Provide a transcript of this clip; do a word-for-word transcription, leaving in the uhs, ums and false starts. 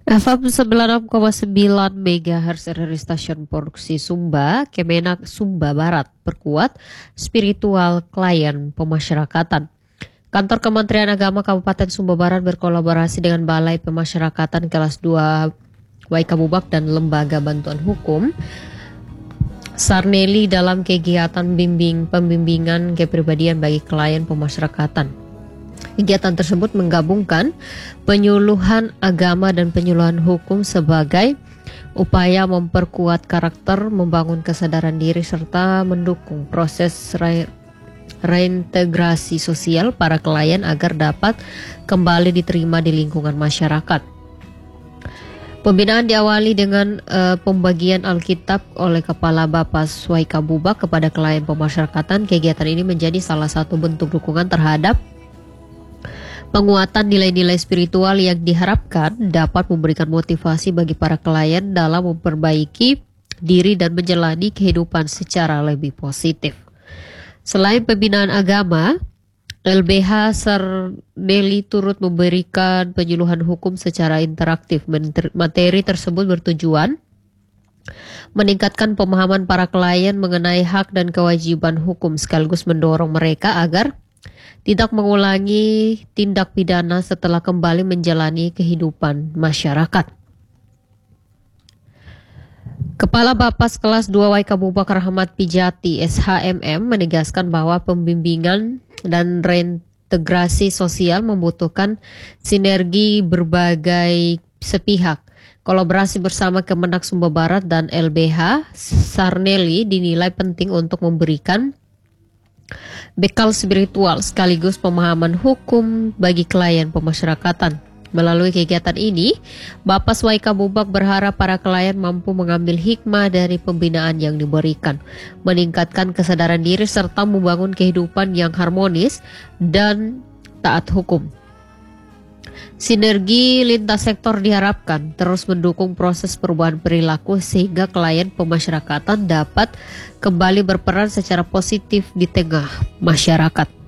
F M sembilan puluh enam koma sembilan MHz R R I Stasiun Produksi Sumba, Kemenak Sumba Barat, perkuat spiritual klien pemasyarakatan. Kantor Kementerian Agama Kabupaten Sumba Barat berkolaborasi dengan Balai Pemasyarakatan Kelas dua Waikabubak dan Lembaga Bantuan Hukum Sarneli dalam kegiatan bimbing pembimbingan kepribadian bagi klien pemasyarakatan. Kegiatan tersebut menggabungkan penyuluhan agama dan penyuluhan hukum sebagai upaya memperkuat karakter, membangun kesadaran diri, serta mendukung proses re reintegrasi sosial para klien agar dapat kembali diterima di lingkungan masyarakat. Pembinaan diawali dengan uh, pembagian Alkitab oleh Kepala Bapas Waikabubak kepada klien pemasyarakatan. Kegiatan ini menjadi salah satu bentuk dukungan terhadap penguatan nilai-nilai spiritual yang diharapkan dapat memberikan motivasi bagi para klien dalam memperbaiki diri dan menjalani kehidupan secara lebih positif. Selain pembinaan agama, L B H Sarneli turut memberikan penyuluhan hukum secara interaktif. Materi tersebut bertujuan meningkatkan pemahaman para klien mengenai hak dan kewajiban hukum sekaligus mendorong mereka agar tidak mengulangi tindak pidana setelah kembali menjalani kehidupan masyarakat. Kepala Bapas Kelas dua Waikabubak Rahmat Pijati S H M M menegaskan bahwa pembimbingan dan reintegrasi sosial membutuhkan sinergi berbagai sepihak. Kolaborasi bersama Kemenak Sumba Barat dan L B H Sarneli dinilai penting untuk memberikan bekal spiritual sekaligus pemahaman hukum bagi klien pemasyarakatan. Melalui kegiatan ini, Bapas Waikabubak berharap para klien mampu mengambil hikmah dari pembinaan yang diberikan, meningkatkan kesadaran diri serta membangun kehidupan yang harmonis dan taat hukum. Sinergi lintas sektor diharapkan terus mendukung proses perubahan perilaku sehingga klien pemasyarakatan dapat kembali berperan secara positif di tengah masyarakat.